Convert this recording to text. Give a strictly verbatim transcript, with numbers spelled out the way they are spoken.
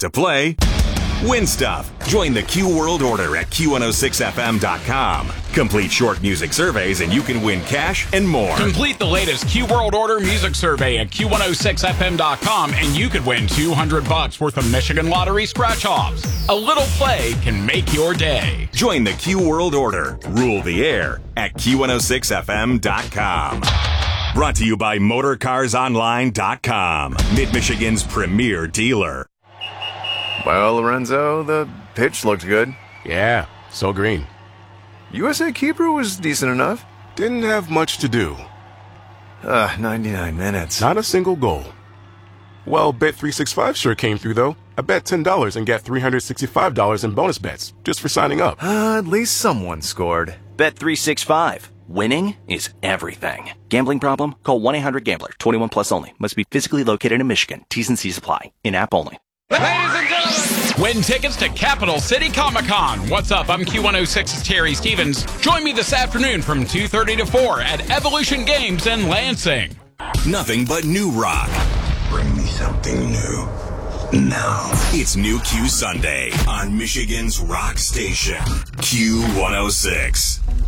to play, win stuff. Join the Q World Order at Q one oh six F M dot com. Complete short music surveys and you can win cash and more. Complete the latest Q World Order music survey at Q one oh six F M dot com and you could win two hundred bucks worth of Michigan Lottery scratch-offs. A little play can make your day. Join the Q World Order. Rule the air at Q one oh six F M dot com. Brought to you by Motor Cars Online dot com, Mid-Michigan's premier dealer. Well, Lorenzo, the pitch looked good. Yeah, so green. U S A keeper was decent enough. Didn't have much to do. Uh, ninety-nine minutes. Not a single goal. Well, Bet three sixty-five sure came through, though. I bet ten dollars and got three hundred sixty-five dollars in bonus bets just for signing up. Uh, at least someone scored. Bet three sixty-five. Winning is everything. Gambling problem? Call one eight hundred gambler. twenty-one plus only. Must be physically located in Michigan. T's and C's apply. In-app only. Ladies and gentlemen, win tickets to Capital City Comic-Con. What's up? I'm Q one oh six's Terry Stevens. Join me this afternoon from two thirty to four at Evolution Games in Lansing. Nothing but new rock. Bring me something new. Now. It's New Q Sunday on Michigan's rock station, Q one oh six.